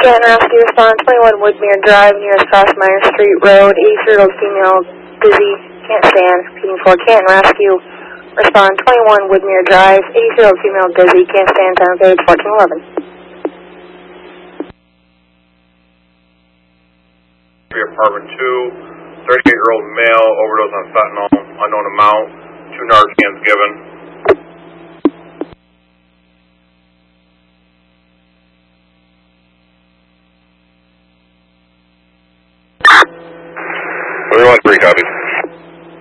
Canton Rescue, respond 21 Woodmere Drive, nearest Cross Myers Street Road, 8-year-old female, busy, can't stand. Repeating for Canton Rescue, respond 21 Woodmere Drive, 8-year-old female, busy, can't stand, time of page 1411. Apartment 2, 38-year-old male, overdose on fentanyl, unknown amount, 2 Narcans given. We want 3 copies.